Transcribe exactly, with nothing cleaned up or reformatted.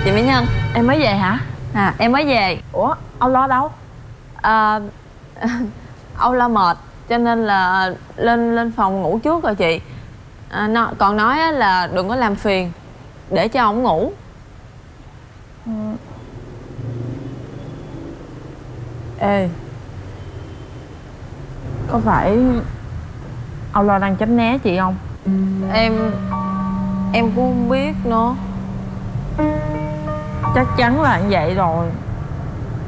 Chị Mỹ Nhân. Em mới về hả? À, em mới về. Ủa, ông Lo đâu? À, ông Lo mệt cho nên là lên lên phòng ngủ trước rồi chị. À, nó, còn nói á là đừng có làm phiền, để cho ổng ngủ. Ừ. Ê, có phải ông Lo đang tránh né chị không? Em Em cũng không biết nữa. Chắc chắn là như vậy rồi.